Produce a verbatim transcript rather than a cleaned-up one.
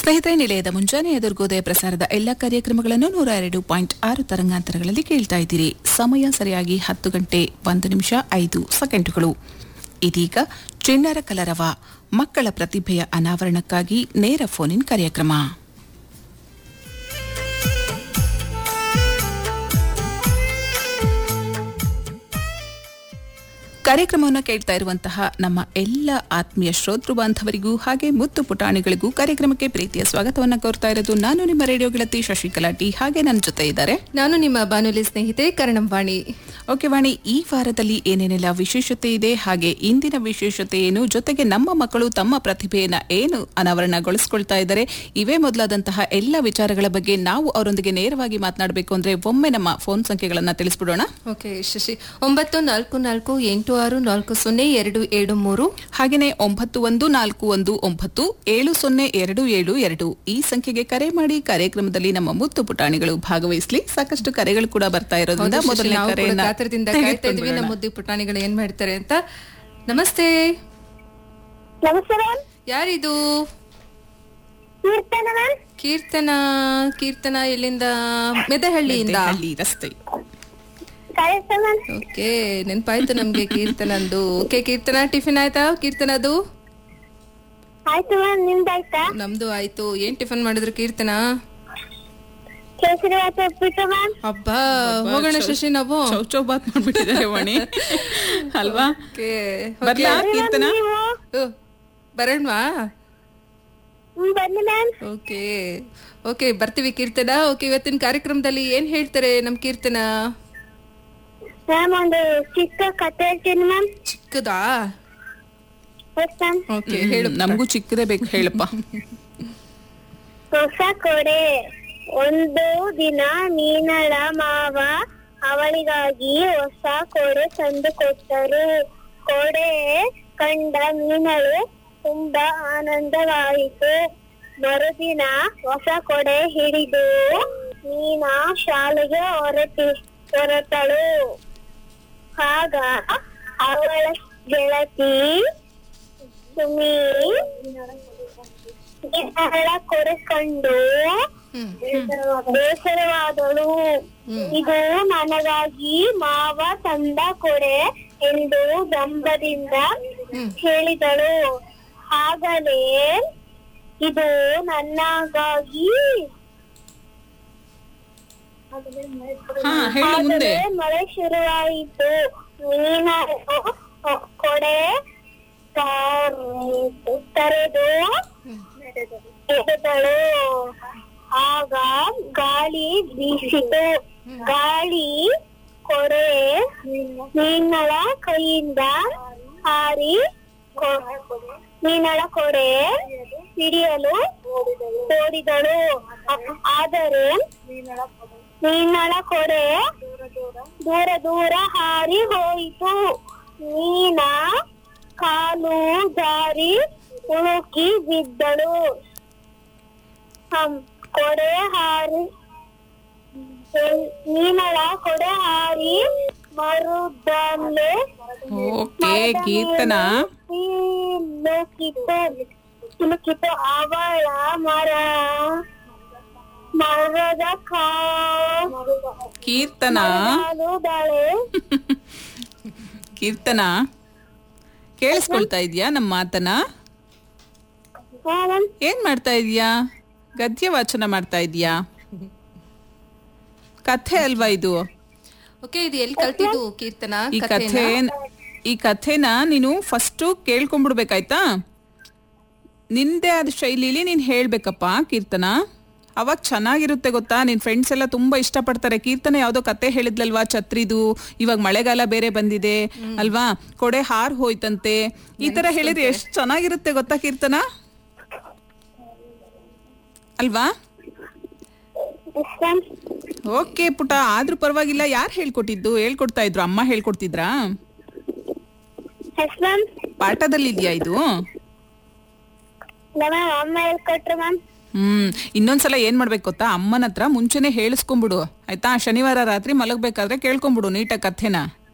ಸ್ನೇಹಿತರೆ, ನಿಲಯದ ಮುಂಜಾನೆ ಎದುರ್ಗೋದಯ ಪ್ರಸಾರದ ಎಲ್ಲ ಕಾರ್ಯಕ್ರಮಗಳನ್ನು ನೂರ ಎರಡು ಪಾಯಿಂಟ್ ಆರು ತರಂಗಾಂತರಗಳಲ್ಲಿ ಕೇಳ್ತಾ ಇದ್ದೀರಿ. ಸಮಯ ಸರಿಯಾಗಿ ಹತ್ತು ಗಂಟೆ ಒಂದು ನಿಮಿಷ ಐದು ಸೆಕೆಂಡುಗಳು. ಇದೀಗ ಚಿಣ್ಣರ ಕಲರವ ಮಕ್ಕಳ ಪ್ರತಿಭೆಯ ಅನಾವರಣಕ್ಕಾಗಿ ನೇರ ಫೋನ್ ಇನ್ ಕಾರ್ಯಕ್ರಮ. ಕಾರ್ಯಕ್ರಮವನ್ನು ಕೇಳ್ತಾ ಇರುವಂತಹ ನಮ್ಮ ಎಲ್ಲ ಆತ್ಮೀಯ ಶ್ರೋತೃ ಬಾಂಧವರಿಗೂ ಹಾಗೆ ಮುತ್ತು ಪುಟಾಣಿಗಳಿಗೂ ಕಾರ್ಯಕ್ರಮಕ್ಕೆ ಪ್ರೀತಿಯ ಸ್ವಾಗತವನ್ನು ಕೋರ್ತಾ ಇರೋದು ನಾನು ನಿಮ್ಮ ರೇಡಿಯೋ ಗೆಳತಿ ಶಶಿಕಲಾ ಟಿ. ಹಾಗೆ ನನ್ನ ಜೊತೆ ಇದ್ದಾರೆ ನಾನು ನಿಮ್ಮ ಬಾನುಲಿ ಸ್ನೇಹಿತೆ ಕರಣಂವಾಣಿ. ಓಕೆ ವಾಣಿ, ಈ ವಾರದಲ್ಲಿ ಏನೇನೆಲ್ಲ ವಿಶೇಷತೆ ಇದೆ, ಹಾಗೆ ಇಂದಿನ ವಿಶೇಷತೆ ಏನು, ಜೊತೆಗೆ ನಮ್ಮ ಮಕ್ಕಳು ತಮ್ಮ ಪ್ರತಿಭೆಯನ್ನ ಏನು ಅನಾವರಣಗೊಳಿಸಿಕೊಳ್ತಾ ಇದ್ದಾರೆ, ಇವೇ ಮೊದಲಾದಂತಹ ಎಲ್ಲ ವಿಚಾರಗಳ ಬಗ್ಗೆ ನಾವು ಅವರೊಂದಿಗೆ ನೇರವಾಗಿ ಮಾತನಾಡಬೇಕು ಅಂದ್ರೆ ಒಮ್ಮೆ ನಮ್ಮ ಫೋನ್ ಸಂಖ್ಯೆಗಳನ್ನ ತಿಳಿಸ್ಬಿಡೋಣ. ಓಕೆ ಶಶಿ, ಒಂಬತ್ತು ನಾಲ್ಕು ನಾಲ್ಕು ಎಂಟು ಆರು ನಾಲ್ಕು ಸೊನ್ನೆ ಎರಡು ಏಳು ಮೂರು, ಹಾಗೆಯೇ ಒಂಬತ್ತು ಒಂದು ನಾಲ್ಕು ಒಂದು ಒಂಬತ್ತು ಏಳು ಸೊನ್ನೆ ಎರಡು ಏಳು ಎರಡು ಈ ಸಂಖ್ಯೆಗೆ ಕರೆ ಮಾಡಿ ಕಾರ್ಯಕ್ರಮದಲ್ಲಿ ನಮ್ಮ ಮುತ್ತು ಪುಟಾಣಿಗಳು ಭಾಗವಹಿಸಲಿ. ಸಾಕಷ್ಟು ಕರೆಗಳು ಕೂಡ ಬರ್ತಾ ಇರೋದ್ರಿಂದ ಮೊದಲನೇ ಕರೆಯನ್ನ ಕಾತರದಿಂದ ಕಾಯ್ತಾ ಇದ್ವಿ ನಮ್ಮ ಮುದ್ದು ಪುಟಾಣಿಗಳು ಏನ್ ಮಾಡ್ತಾರೆ ಅಂತ. ನಮಸ್ತೆ. ಯಾರಿದು? ಕೀರ್ತನ. ಕೀರ್ತನ ಎಲ್ಲಿಂದ? ಮೆದಹಳ್ಳಿಯಿಂದ. ರಸ್ತೆ. ಓಕೆ, ನೆನ್ಪಾಯ್ತು ನಮ್ಗೆ ಕೀರ್ತನಂದು. ಓಕೆ ಕೀರ್ತನ, ಟಿಫಿನ್ ಆಯ್ತಾ ಕೀರ್ತನದು? ನಮ್ದು ಆಯ್ತು. ಏನ್ ಟಿಫನ್ ಮಾಡಿದ್ರು ಕೀರ್ತನ? ಹಬ್ಬಾ, ಹೋಗೋಣ ಶಶಿ ನಾವು. ಚೌಚೌ ಬಾತ್ ಮಾಡ್ಬಿಟ್ಟಿದ್ದಾರೆ ವಾಣಿ ಅಲ್ವಾ? ಬರ್ಲಾ ಕೀರ್ತನ? ಬರೋಣವಾ? ಓಕೆ ಓಕೆ ಬರ್ತೀವಿ ಕೀರ್ತನ. ಓಕೆ, ಇವತ್ತಿನ ಕಾರ್ಯಕ್ರಮದಲ್ಲಿ ಏನ್ ಹೇಳ್ತಾರೆ ನಮ್ ಕೀರ್ತನ? ಒಂದು ಚಿಕ್ಕ ಕತೆ ಹೇಳ್ತೀನಿ ಮ್ಯಾಮ್. ಚಿಕ್ಕದಾ? ಓಕೆ ಹೇಳು. ನಮಗೂ ಚಿಕ್ಕದೇ ಬೇಕು, ಹೇಳಪ್ಪ. ಹೊಸ ಕೊಡೆ. ಒಂದು ದಿನ ಮೀನಳ ಮಾವ ಅವಳಿಗಾಗಿ ಹೊಸ ಕೊಡೆ ತಂದು ಕೊಟ್ಟರು. ಕೊಡೆ ಕಂಡ ಮೀನಳು ತುಂಬಾ ಆನಂದವಾಯಿತು. ಮರುದಿನ ಹೊಸ ಕೊಡೆ ಹಿಡಿದು ಮೀನಾ ಶಾಲೆಗೆ ಹೊರಟಿ ಹೊರಟಳು. ಆಗ ಅವಳ ಗೆಳತಿ ಸುಮಿ ಮೀನಳ ಕೊಡೆ ಕಂಡು ಬೇಸರವಾದಳು. ಇದು ನನಗಾಗಿ ಮಾವ ತಂದ ಕೊಡೆ ಎಂದು ದಂಬದಿಂದ ಹೇಳಿದಳು. ಆಗಲೇ ಇದು ನನ್ನಗಾಗಿ ಮಳೆ ಶುರುವಾಯಿತು. ಮೀನ ಕೊಡೆ ತರೆದು ಎಳೆದಳು. ಆಗ ಗಾಳಿ ಬೀಸಿತು. ಗಾಳಿ ಕೊಡೆ ಮೀನಳ ಕೈಯಿಂದ ಹಾರಿ ಮೀನಳ ಕೊಡೆ ಹಿಡಿಯಲು ಓಡಿದಳು. ಆದರೆ ಮೀನಳ ಕೊಡೆ ದೂರ ದೂರ ಹಾರಿ ಹೋಯಿತು. ಮೀನ ಕಾಲು ಜಾರಿ ಉಳುಕಿ ಬಿದ್ದಳು. ಕೊಡೆ ಹಾರಿ ಮೀನಳ ಕೊಡೆ ಹಾರಿ ಮರುದಲ್ಲೇ ಕೀರ್ತನ ಸಿಲುಕಿತು. ಅವಳ ಮರ ಮರದ ಕೀರ್ತನ ಕೀರ್ತನ ಕೇಳಿಸ್ಕೊಳ್ತಾ ಇದೀಯಾ ನಮ್ಮ ಮಾತನ್ನ? ಏನ್ ಮಾಡ್ತಾ ಇದೀಯಾ? ಗದ್ಯ ವಾಚನ ಮಾಡ್ತಾ ಇದೀಯಾ? ಕಥೆ ಅಲ್ವಾ ಇದು? ಓಕೆ, ಇದು ಎಲ್ಲಿ ಕಲ್ತಿದ್ದು ಕೀರ್ತನ? ಈ ಕಥೆ ಈ ಕಥೆನ ನೀನು ಫಸ್ಟ್ ಕೇಳ್ಕೊಂಡ್ಬಿಡ್ಬೇಕಾಯ್ತಾ? ನಿಂದೇ ಆದ ಶೈಲಿಲಿ ನೀನ್ ಹೇಳ್ಬೇಕಪ್ಪ ಕೀರ್ತನ. ಅವಾಗ ಚೆನ್ನಾಗಿರುತ್ತೆ ಗೊತ್ತಾ? ನಿನ್ ಫ್ರೆಂಡ್ಸ್ ಎಲ್ಲ ತುಂಬಾ ಇಷ್ಟಪಡ್ತಾರೆ. ಕೀರ್ತನ ಯಾವ್ದೋ ಕತೆ ಹೇಳಿದ್ಲಲ್ವಾ ಛತ್ರಿದು, ಇವಾಗ ಮಳೆಗಾಲ ಬೇರೆ ಬಂದಿದೆ ಅಲ್ವಾ, ಕೊಡೆ ಹಾರ್ ಹೋಯ್ತಂತೆ, ಈ ತರ ಹೇಳಿದ್ರೆ ಎಷ್ಟ್ ಚೆನ್ನಾಗಿರುತ್ತೆ ಗೊತ್ತಾ ಕೀರ್ತನ ಅಲ್ವಾ? ಓಕೆ ಪುಟ, ಆದ್ರೂ ಪರವಾಗಿಲ್ಲ. ಯಾರು ಹೇಳ್ಕೊಟ್ಟಿದ್ದು? ಹೇಳ್ಕೊಡ್ತಾ ಇದ್ರು? ಅಮ್ಮ ಹೇಳ್ಕೊಡ್ತಿದ್ರಾ? ಪಾಠದಲ್ಲಿ ಇದೆಯಾ ಇದು? ಹ್ಮ್ ಇನ್ನೊಂದ್ಸಲ ಏನ್ ಮಾಡ್ಬೇಕು ಗೊತ್ತಾ, ಅಮ್ಮನ ಹತ್ರ ಮುಂಚೆನೆ ಹೇಳಿಸ್ಕೊಂಡ್ಬಿಡು ಆಯ್ತಾ. ಶನಿವಾರ ರಾತ್ರಿ ಮಲಗ್ಬೇಕಾದ್ರೆ ಕೇಳ್ಕೊಂಡ್ಬಿಡು ನೀಟಾಗಿ ಕಥೆನ.